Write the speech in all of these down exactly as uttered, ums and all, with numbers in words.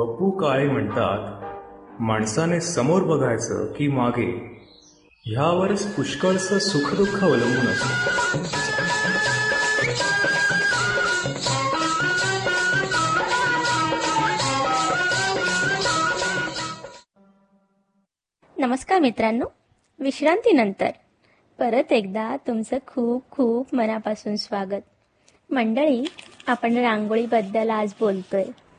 अप्पू काळे म्हणतात, माणसाने समोर बघायचं की मागे, ह्यावरच पुष्कळचं सुखदुःख अवलंबून असतं. नमस्कार मित्रांनो, विश्रांतीनंतर परत एकदा तुमचं खूप खूप मनापासून स्वागत. मंडळी, आपण रांगोळीबद्दल आज बोलतोय.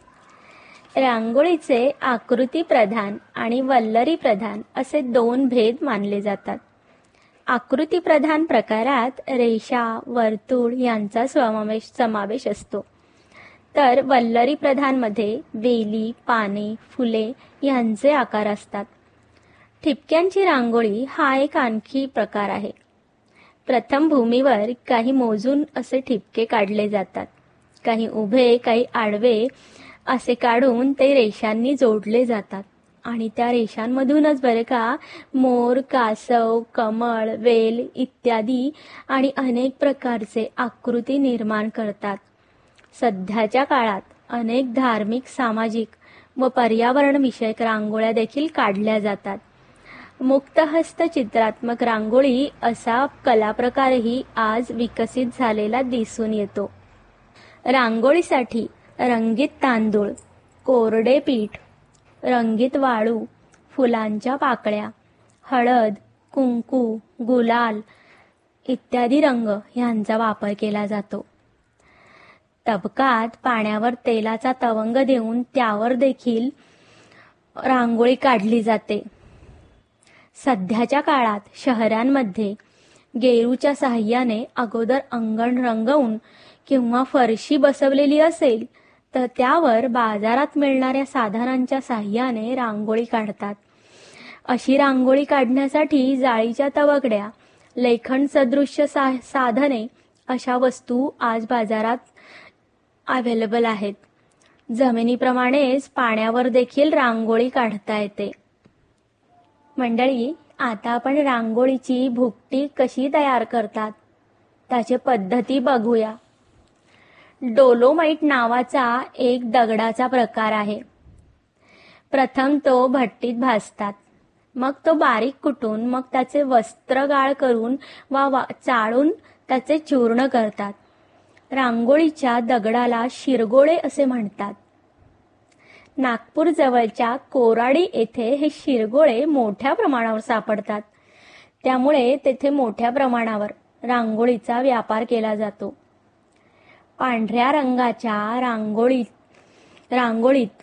रांगोळीचे आकृती प्रधान आणि वल्लरी प्रधान असे दोन भेद मानले जातात. आकृती प्रधान प्रकारात रेषा, वर्तुळ यांचा समावेश समावेश असतो, तर वल्लरी प्रधानमध्ये वेली, पाने, फुले यांचे आकार असतात. ठिपक्यांची रांगोळी हा एक आणखी प्रकार आहे. प्रथम भूमीवर काही मोजून असे ठिपके काढले जातात. काही उभे, काही आडवे असे काढून ते रेषांनी जोडले जातात आणि त्या रेषांमधूनच बरे का मोर, कासव, कमळ, वेल इत्यादी आणि अनेक प्रकारचे आकृती निर्माण करतात. सध्याच्या काळात अनेक धार्मिक, सामाजिक व पर्यावरण विषयक रांगोळ्या देखील काढल्या जातात. मुक्तहस्त चित्रात्मक रांगोळी असा कलाप्रकारही आज विकसित झालेला दिसून येतो. रांगोळीसाठी रंगीत तांदूळ, कोरडे पीठ, रंगीत वाळू, फुलांच्या पाकळ्या, हळद, कुंकू, गुलाल इत्यादी रंग यांचा वापर केला जातो. तबकात पाण्यावर तेलाचा तवंग देऊन त्यावर देखील रांगोळी काढली जाते. सध्याच्या काळात शहरांमध्ये गेरूच्या साहाय्याने अगोदर अंगण रंगवून किंवा फरशी बसवलेली असेल तर त्यावर बाजारात मिळणाऱ्या साधनांच्या साहाय्याने रांगोळी काढतात. अशी रांगोळी काढण्यासाठी जाळीच्या तवगड्या, लेखन सदृश्य सा साधने अशा वस्तू आज बाजारात अवेलेबल आहेत. जमिनीप्रमाणेच पाण्यावर देखील रांगोळी काढता येते. मंडळी, आता आपण रांगोळीची भुकटी कशी तयार करतात त्याची पद्धती बघूया. डोलोमाइट नावाचा एक दगडाचा प्रकार आहे. प्रथम तो भट्टीत भाजतात, मग तो बारीक कुटून मग त्याचे वस्त्रगाळ करून वा चाळून त्याचे चूर्ण करतात. रांगोळीच्या दगडाला शिरगोळे असे म्हणतात. नागपूर जवळच्या कोराडी येथे हे शिरगोळे मोठ्या प्रमाणावर सापडतात. त्यामुळे तेथे मोठ्या प्रमाणावर रांगोळीचा व्यापार केला जातो. पांढऱ्या रंगाच्या रांगोळीत रांगोळीत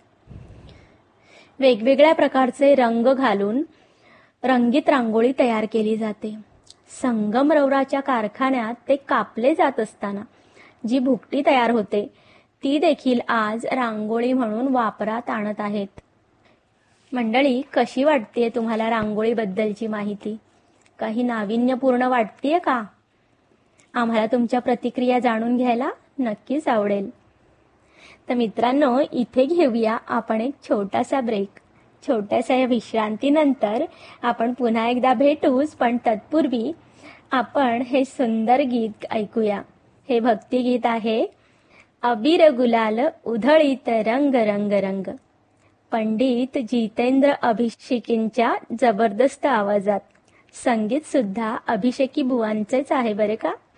वेगवेगळ्या प्रकारचे रंग घालून रंगीत रांगोळी तयार केली जाते. संगमरवराच्या कारखान्यात ते कापले जात असताना जी भुकटी तयार होते ती देखील आज रांगोळी म्हणून वापरात आणत आहेत. मंडळी, कशी वाटतेय तुम्हाला रांगोळीबद्दलची माहिती? काही नाविन्यपूर्ण वाटतेय का? आम्हाला तुमच्या प्रतिक्रिया जाणून घ्यायला नक्कीच आवडेल. तर मित्रांनो, इथे घेऊया आपण एक छोटासा ब्रेक. छोट्याशा या विश्रांतीनंतर आपण पुन्हा एकदा भेटूच, पण तत्पूर्वी आपण हे सुंदर गीत ऐकूया. हे भक्तिगीत आहे. अबीर गुलाल उधळीत रंग रंग रंग, पंडित जितेंद्र अभिषेकींच्या जबरदस्त आवाजात. संगीत सुद्धा अभिषेकी बुवांचेच आहे बरे का.